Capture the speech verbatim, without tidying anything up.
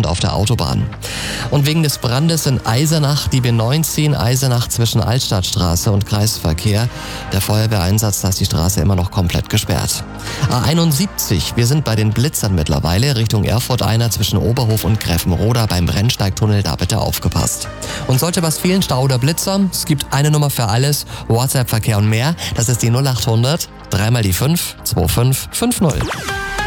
und auf der Autobahn. Und wegen des Brandes in Eisenach, die B neunzehn Eisenach zwischen Altstadtstraße und Kreisverkehr. Der Feuerwehreinsatz, da ist die Straße immer noch komplett gesperrt. A einundsiebzig, wir sind bei den Blitzern mittlerweile, Richtung Erfurt einer zwischen Oberhof und Greffenroda beim Rennsteigtunnel, da bitte aufgepasst. Und sollte was fehlen, Stau oder Blitzer, es gibt eine Nummer für alles, WhatsApp, Verkehr und mehr, das ist die null acht hundert, dreimal die fünf, zwei fünf fünf null.